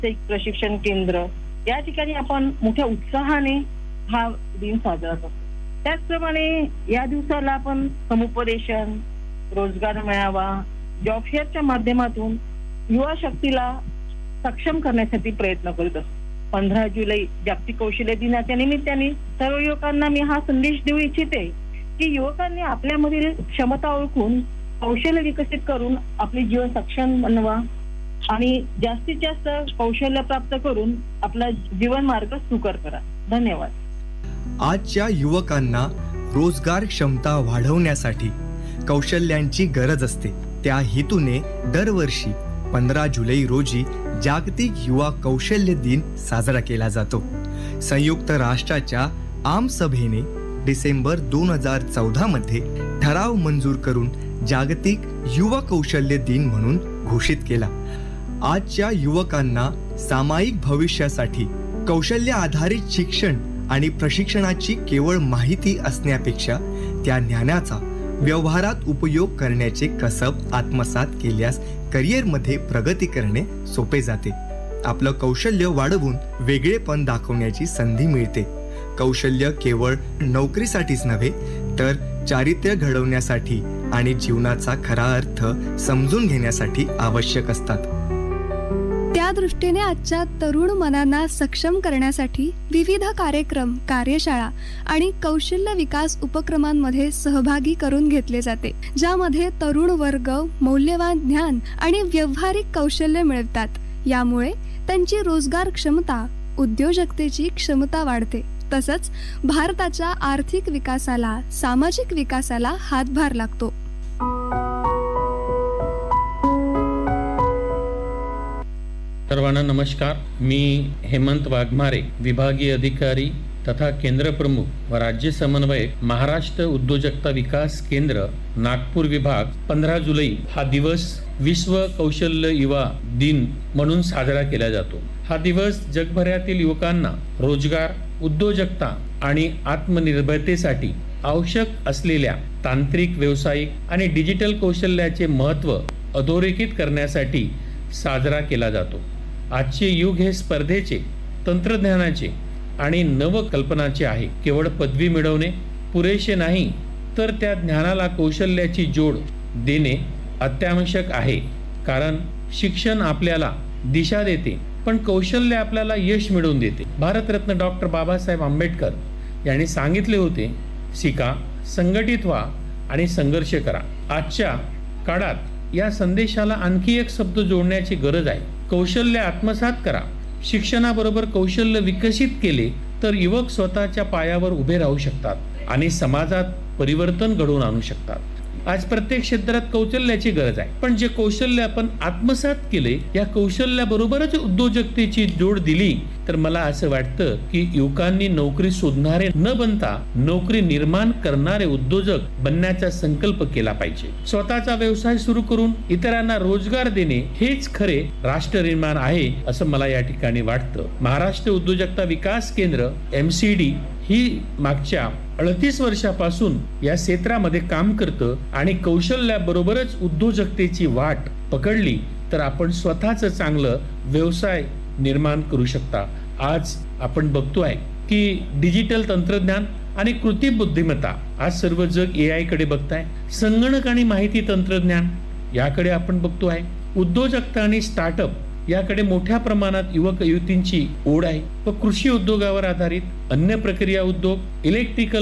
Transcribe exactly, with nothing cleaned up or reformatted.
एक प्रशिक्षण केंद्र या ठिकाणी आपण मोठ्या उत्साहाने हा दिन साजरा करतो. त्याचप्रमाणे या दिवसाला आपण समुपदेशन, रोजगार मेळावा, जॉब फेअरच्या माध्यमातून युवा शक्तीला सक्षम करण्यासाठी प्रयत्न करत असतो. पंधरा जुलै जागतिक कौशल्य दिनाच्या निमित्ताने सर्व युवकांना मी हा संदेश देऊ इच्छिते की युवकांनी आपल्यामधील क्षमता ओळखून कौशल्य विकसित करून आपले जीवन सक्षम बनवा आणि जास्तीत जास्त कौशल्य प्राप्त करून आपला जीवन मार्ग सुकर करा. धन्यवाद. आजच्या युवकांना रोजगार क्षमता वाढवण्यासाठी कौशल्यांची गरज असते. त्या हेतूने दरवर्षी पंधरा जुलै रोजी जागतिक युवा कौशल्य दिन साजरा केला जातो. संयुक्त राष्ट्राच्या आमसभेने डिसेंबर दोन हजार चौदा मध्ये ठराव मंजूर करून जागतिक युवा कौशल्य दिन म्हणून घोषित केला. आजच्या युवकांना सामायिक भविष्यासाठी कौशल्य आधारित शिक्षण आणि प्रशिक्षणाची केवळ माहिती असण्यापेक्षा त्या ज्ञानाचा व्यवहारात उपयोग करण्याचे कसब आत्मसात केल्यास करिअरमध्ये प्रगती करणे सोपे जाते. आपलं कौशल्य वाढवून वेगळेपण दाखवण्याची संधी मिळते. कौशल्य केवळ नोकरीसाठीच नव्हे तर चारित्र्य घडवण्यासाठी आणि जीवनाचा खरा अर्थ समजून घेण्यासाठी आवश्यक असतात. त्या दृष्टीने आजच्या तरुण मनांना सक्षम करण्यासाठी विविध कार्यक्रम, कार्यशाळा आणि कौशल्य विकास उपक्रमांमध्ये सहभागी करून घेतले जाते, ज्यामध्ये तरुण वर्ग मौल्यवान ज्ञान आणि व्यावहारिक कौशल्य मिळवतात. यामुळे त्यांची रोजगार क्षमता, उद्योजकतेची क्षमता वाढते. तसंच भारताच्या आर्थिक विकासाला, सामाजिक विकासाला हातभार लागतो. सर्वांना नमस्कार. मी हेमंत वाघमारे, विभागीय अधिकारी तथा केंद्र प्रमुख व राज्य समन्वयक, महाराष्ट्र उद्योजकता विकास केंद्र, नागपूर विभाग. पंधरा जुलै हा दिवस विश्व कौशल्य युवा दिन म्हणून साजरा केला जातो. हा दिवस जगभरातील युवकांना रोजगार, उद्योजकता आणि आत्मनिर्भरतेसाठी आवश्यक असलेल्या तांत्रिक, व्यावसायिक आणि डिजिटल कौशल्याचे महत्त्व अधोरेखित करण्यासाठी साजरा केला जातो. आजचे युग हे स्पर्धेचे, तंत्रज्ञानाचे आणि नवकल्पनाचे आहे. केवळ पदवी मिळवणे पुरेसे नाही, तर त्या ज्ञानाला कौशल्याची जोड देणे अत्यावश्यक आहे. कारण शिक्षण आपल्याला दिशा देते, पण कौशल्य आपल्याला यश मिळवून देते. भारतरत्न डॉक्टर बाबासाहेब आंबेडकर यांनी सांगितले होते, शिका, संघटित व्हा आणि संघर्ष करा. आजच्या काळात या संदेशाला आणखी एक शब्द जोडण्याची गरज आहे. कौशल्य आत्मसात करा. शिक्षणाबरोबर कौशल्य विकसित केले तर युवक स्वतःच्या पायावर उभे राहू शकतात आणि समाजात परिवर्तन घडवून आणू शकतात. आज प्रत्येक क्षेत्रात कौशल्याची गरज आहे, पण जे कौशल्य आपण आत्मसात केले, या कौशल्याबरोबरच उद्योजकतेची जोड दिली तर मला असं वाटतं की युवकांनी नोकरी शोधणारे न बनता नोकरी निर्माण करणारे उद्योजक बनण्याचा संकल्प केला पाहिजे. स्वतःचा व्यवसाय सुरू करून इतरांना रोजगार देणे हेच खरे राष्ट्र निर्माण आहे असं मला या ठिकाणी वाटतं. महाराष्ट्र उद्योजकता विकास केंद्र एम सी डी ही मागच्या अडतीस वर्षापासून या क्षेत्रामध्ये काम करतं आणि कौशल्याबरोबरच उद्योजकतेची वाट पकडली तर आपण स्वतःच चांगलं व्यवसाय निर्माण करू शकता. आज आपण बघतोय की डिजिटल तंत्रज्ञान आणि कृत्रिम बुद्धिमत्ता, आज सर्व जग ए आय कडे बघताय. संगणक आणि माहिती तंत्रज्ञान याकडे आपण बघतोय. उद्योजकता आणि स्टार्टअप याकडे मोठ्या प्रमाणात युवक युवतींची ओढ आहे. व कृषी उद्योगावर आधारित अन्न प्रक्रिया उद्योग, इलेक्ट्रिकल